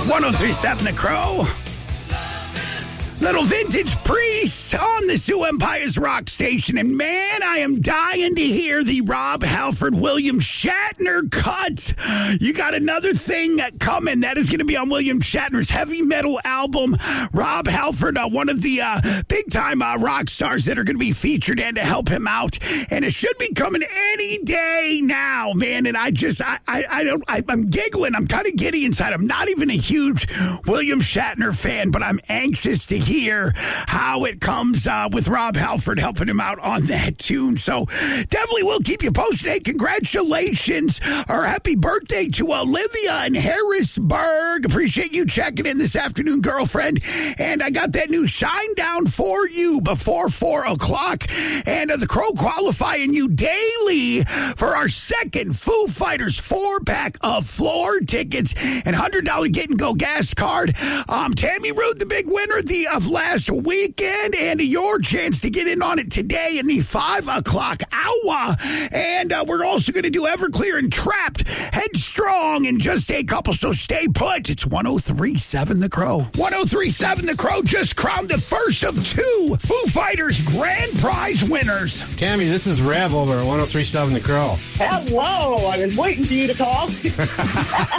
1037 The Crow. Little Vintage Priest on the Sioux Empire's rock station. And man, I am dying to hear the Rob Halford, William Shatner cut. You got another thing coming. That is going to be on William Shatner's heavy metal album. Rob Halford, one of the big-time rock stars that are going to be featured and to help him out. And it should be coming any day now, man. And I'm giggling. I'm kind of giddy inside. I'm not even a huge William Shatner fan, but I'm anxious to hear how it comes with Rob Halford helping him out on that tune. So definitely will keep you posted. Hey, congratulations or happy birthday to Olivia in Harrisburg. Appreciate you checking in this afternoon, girlfriend. And I got that new Shine Down for you before 4 o'clock. And the Crow qualifying you daily for our second Foo Fighters 4-pack of floor tickets and $100 Get and Go gas card. Tammy Rude, the big winner of last weekend, and your chance to get in on it today in the 5 o'clock hour. And we're also going to do Everclear and Trapped Headstrong in just a couple, so stay put. It's 1037 The Crow. 1037 The Crow just crowned the first of two Foo Fighters grand prize winners. Tammy, this is Rev over at 1037 The Crow. Hello, I was waiting for you to call.